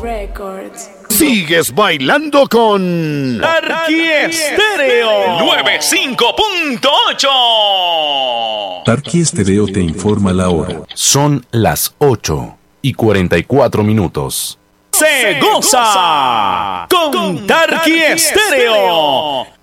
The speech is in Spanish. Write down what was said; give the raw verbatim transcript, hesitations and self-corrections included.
Records. Sigues bailando con Tarqui Estéreo noventa y cinco punto ocho. Tarqui Estéreo te informa la hora. Son las ocho y cuarenta y cuatro minutos. Se goza con Tarqui Estéreo.